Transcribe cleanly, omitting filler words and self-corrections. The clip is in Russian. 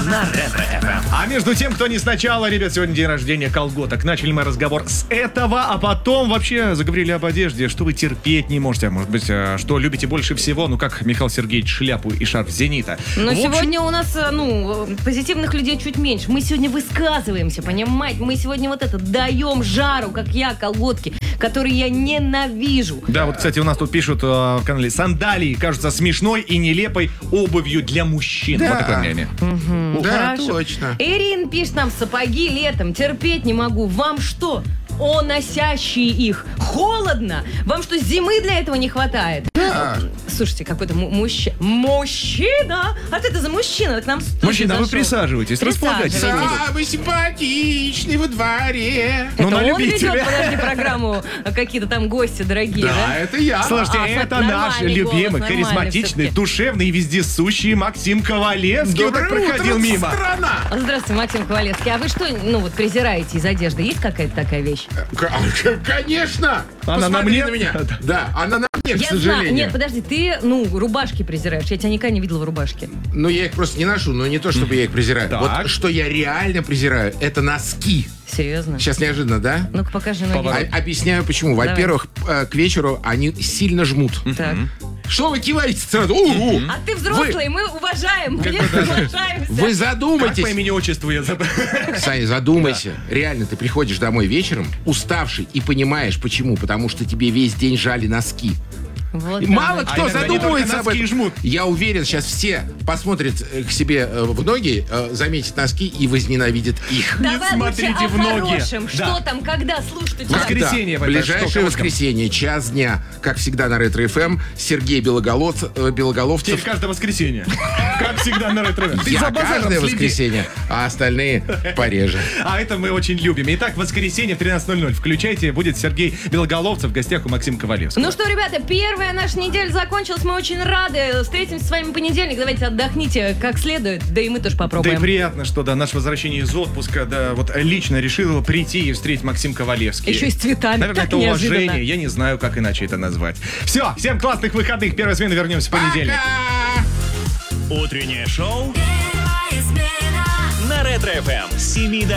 на Ретро-ФМ. А между тем, кто не сначала, ребят, сегодня день рождения колготок. Начали мы разговор с этого, а потом вообще заговорили об одежде, что вы терпеть не можете. А может быть, что любите больше всего, ну как Михаил Сергеевич, шляпу и шарф «Зенита». Но В общем, сегодня у нас, позитивных людей чуть меньше. Мы сегодня высказываемся, понимаете? Мы сегодня вот это даем жару, как я, колготки, которые я ненавижу. Да, вот, кстати, у нас тут пишут в канале: сандалии кажутся смешной и нелепой обувью для мужчин. Да. Вот такое мнение. Да, Хорошо. точно. Ирин пишет нам: сапоги летом терпеть не могу. Вам что? О, носящие их. Холодно? Вам что, зимы для этого не хватает? Да. Слушайте, какой-то мужчина? А что это за мужчина? К нам в студию Мужчина, вы зашел. присаживайтесь, располагайтесь. Самый симпатичный во дворе. Ну, Это на он ведет, любителя. подожди, программу, какие-то там гости дорогие, Да, да? это я. Слушайте, это наш нормальный любимый, голос, харизматичный, нормальный душевный и вездесущий Максим Ковалевский. Вот так Доброе проходил утро, мимо. страна. Здравствуйте, Максим Ковалевский. А вы что, презираете из одежды? Есть какая-то такая вещь? Конечно. Она на Посмотри мне? на меня. Да, она на мне, к Я знаю. сожалению. Нет, подожди, ты, рубашки презираешь. Я тебя никогда не видела в рубашке. Ну, я их просто не ношу, но не то, чтобы я их презираю. Так. Вот что я реально презираю, это носки. Серьезно? Сейчас неожиданно, да? Ну-ка, покажи ноги. Объясняю почему. Давай. Во-первых, к вечеру они сильно жмут. Так. Что вы киваете сразу? У-у. А ты взрослый, мы уважаем. Конечно, уважаемся. Вы Как задумайтесь. по имени-отчеству я забыл. Саня, задумайся. Реально, ты приходишь домой вечером, уставший, и понимаешь, почему. Потому что тебе весь день жали носки. Вот И так мало вот. кто иногда не задумывается только об носки этом. жмут. Я уверен, сейчас все посмотрят к себе в ноги, заметят носки и возненавидят их. Давай смотрите лучше в о ноги. хорошем. Да. Что там, когда, слушать у тебя? Воскресенье. Когда? в это, что, Ближайшее кого воскресенье, час дня, как всегда на Ретро-ФМ, Сергей Теперь Белоголовцев. каждое воскресенье. Как всегда на ретро. Ты Я за базаром каждое следи. воскресенье, а остальные пореже. А это мы очень любим. Итак, воскресенье в 13:00. Включайте, будет Сергей Белоголовцев в гостях у Максима Ковалевского. Ну что, ребята, первая наша неделя закончилась. Мы очень рады. Встретимся с вами в понедельник. Давайте отдохните как следует. Да и мы тоже Да и попробуем. приятно, что да, наше возвращение из отпуска, да, вот лично решил прийти и встретить Максим Ковалевский. Еще и с цветами. Наверное, Так это неожиданно. уважение, я не знаю, как иначе это назвать. Все, всем классных выходных, первая смена, вернемся в понедельник. Утреннее шоу на Ретро-ФМ с 7 до